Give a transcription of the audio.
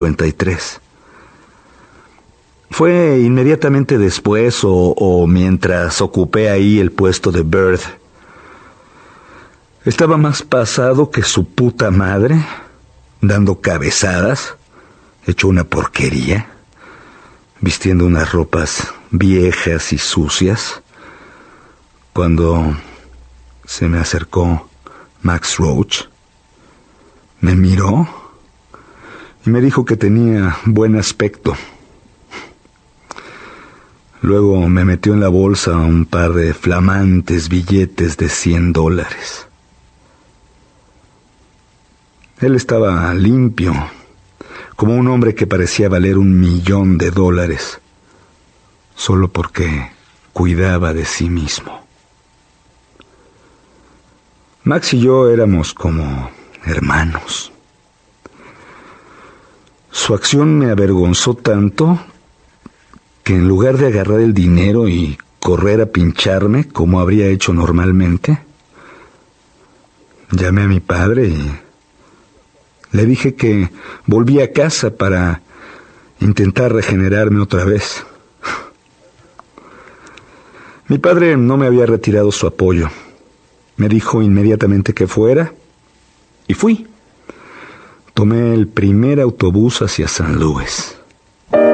1953. Fue inmediatamente después o mientras ocupé ahí el puesto de Bird. Estaba más pasado que su puta madre, dando cabezadas, hecho una porquería, vistiendo unas ropas viejas y sucias, cuando se me acercó Max Roach, me miró y me dijo que tenía buen aspecto. Luego me metió en la bolsa un par de flamantes billetes de $100. Él estaba limpio, como un hombre que parecía valer $1,000,000, solo porque cuidaba de sí mismo. Max y yo éramos como hermanos. Su acción me avergonzó tanto que en lugar de agarrar el dinero y correr a pincharme como habría hecho normalmente, llamé a mi padre y le dije que volví a casa para intentar regenerarme otra vez. Mi padre no me había retirado su apoyo. Me dijo inmediatamente que fuera y fui. Tomé el primer autobús hacia San Luis.